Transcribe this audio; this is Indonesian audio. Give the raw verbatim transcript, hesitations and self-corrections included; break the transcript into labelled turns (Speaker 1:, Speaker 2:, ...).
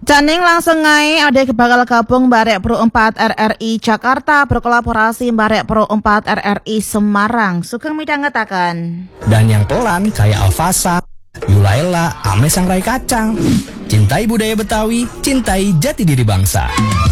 Speaker 1: Caning langsung ngai adek bakal gabung Barek Pro empat R R I Jakarta berkolaborasi Barek Pro empat R R I Semarang. Sugeng midhangetaken.
Speaker 2: Dan yang pelan kayak Alfasa, Yulaila, ame sang rai kacang. Cintai budaya Betawi, cintai jati diri bangsa.